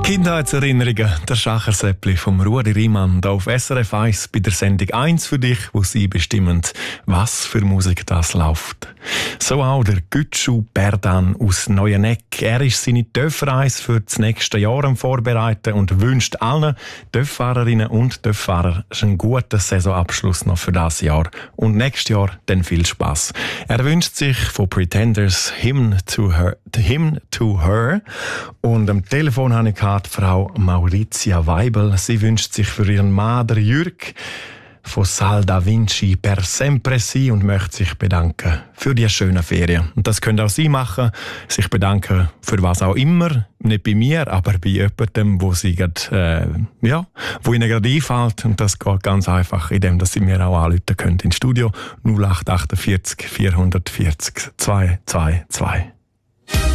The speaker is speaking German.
Kindheitserinnerungen, der Schachersäppli vom Rudi Riemann, da auf SRF 1 bei der Sendung 1 für dich, wo sie bestimmen, was für Musik das läuft. So auch der Gütschu Berdan aus Neueneck. Er ist seine Töffreise für das nächste Jahr am Vorbereiten und wünscht allen Töfffahrerinnen und Töfffahrer einen guten Saisonabschluss noch für das Jahr und nächstes Jahr dann viel Spass. Er wünscht sich von Pretenders Hymn to Her und am Telefon habe ich Frau Mauritia Weibel. Sie wünscht sich für ihren Mann, der Jürg, von Sal da Vinci per sempre si und möchte sich bedanken für die schönen Ferien. Und das können auch Sie machen, sich bedanken für was auch immer, nicht bei mir, aber bei jemandem, wo Sie wo Ihnen gerade einfällt. Und das geht ganz einfach, indem dass Sie mir auch anrufen können ins Studio 0848 440 222.